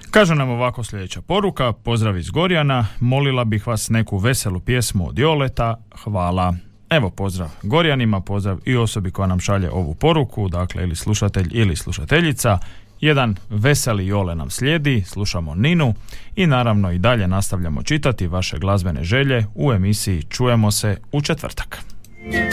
Kaže nam ovako sljedeća poruka: pozdrav iz Gorjana, molila bih vas neku veselu pjesmu od Joleta, hvala. Evo, pozdrav Gorjanima, pozdrav i osobi koja nam šalje ovu poruku, dakle ili slušatelj ili slušateljica. Jedan veseli Jole nam slijedi, slušamo Ninu i naravno i dalje nastavljamo čitati vaše glazbene želje u emisiji Čujemo se u četvrtak.